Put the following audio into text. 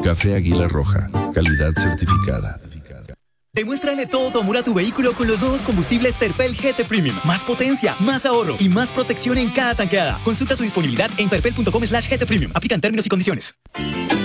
Café Águila Roja, calidad certificada. Demuéstrale todo tu amor a tu vehículo con los nuevos combustibles Terpel GT Premium. Más potencia, más ahorro y más protección en cada tanqueada. Consulta su disponibilidad en terpel.com/GT Premium. Aplican términos y condiciones.